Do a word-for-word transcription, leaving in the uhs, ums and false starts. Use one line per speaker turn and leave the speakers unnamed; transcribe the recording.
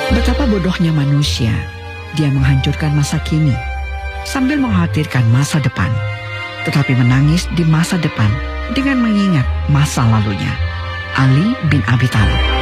Betapa bodohnya manusia, dia menghancurkan masa kini sambil mengkhawatirkan masa depan, tetapi menangis di masa depan dengan mengingat masa lalunya. Ali bin Abi Thalib.